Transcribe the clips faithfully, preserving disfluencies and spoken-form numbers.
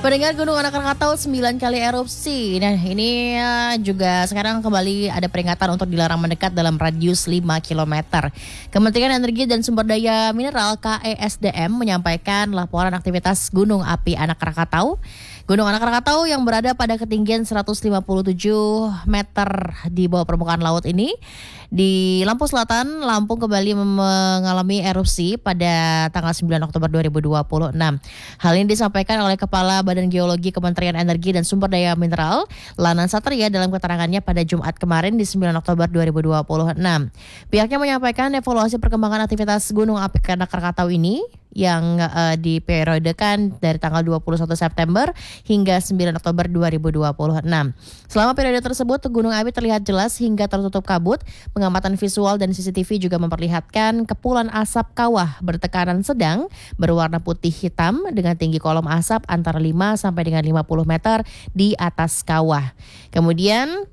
Pendengar, Gunung Anak Krakatau sembilan kali erupsi. Nah, ini uh, juga sekarang kembali ada peringatan untuk dilarang mendekat dalam radius lima kilometer. Kementerian Energi dan Sumber Daya Mineral K E S D M menyampaikan laporan aktivitas Gunung Api Anak Krakatau. Gunung Anak Krakatau yang berada pada ketinggian seratus lima puluh tujuh meter di bawah permukaan laut ini di Lampung Selatan, Lampung kembali mengalami erupsi pada tanggal sembilan Oktober dua ribu dua puluh enam. Hal ini disampaikan oleh Kepala Badan Geologi Kementerian Energi dan Sumber Daya Mineral, Lana Satria, dalam keterangannya pada Jumat kemarin di sembilan Oktober dua ribu dua puluh enam. Pihaknya menyampaikan evaluasi perkembangan aktivitas Gunung Api Anak Krakatau ini yang uh, diperiodekan dari tanggal dua puluh satu September hingga sembilan Oktober dua ribu dua puluh enam. Selama periode tersebut, gunung api terlihat jelas hingga tertutup kabut. Pengamatan visual dan C C T V juga memperlihatkan kepulan asap kawah bertekanan sedang berwarna putih hitam dengan tinggi kolom asap antara lima sampai dengan lima puluh meter di atas kawah. Kemudian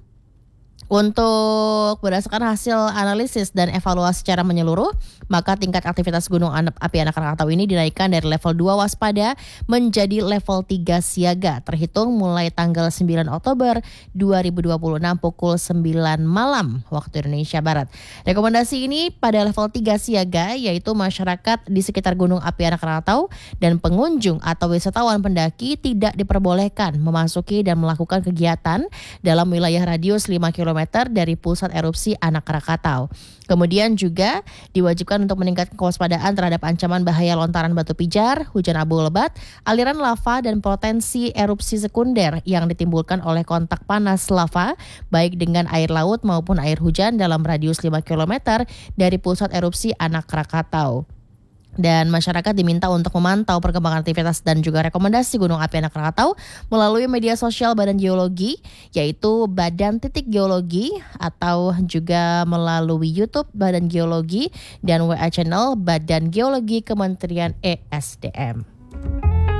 untuk berdasarkan hasil analisis dan evaluasi secara menyeluruh, maka tingkat aktivitas Gunung Api Anak Krakatau ini dinaikkan dari level dua waspada menjadi level tiga siaga, terhitung mulai tanggal sembilan Oktober dua ribu dua puluh enam pukul sembilan malam waktu Indonesia Barat. Rekomendasi ini pada level tiga siaga, yaitu masyarakat di sekitar Gunung Api Anak Krakatau dan pengunjung atau wisatawan pendaki tidak diperbolehkan memasuki dan melakukan kegiatan dalam wilayah radius lima kilometer dari pusat erupsi Anak Krakatau. Kemudian juga diwajibkan untuk meningkatkan kewaspadaan terhadap ancaman bahaya lontaran batu pijar, hujan abu lebat, aliran lava, dan potensi erupsi sekunder yang ditimbulkan oleh kontak panas lava, baik dengan air laut maupun air hujan dalam radius lima kilometer dari pusat erupsi Anak Krakatau. Dan masyarakat diminta untuk memantau perkembangan aktivitas dan juga rekomendasi Gunung Api Anak Krakatau melalui media sosial Badan Geologi, yaitu Badan Titik Geologi, atau juga melalui YouTube Badan Geologi dan W A Channel Badan Geologi Kementerian E S D M.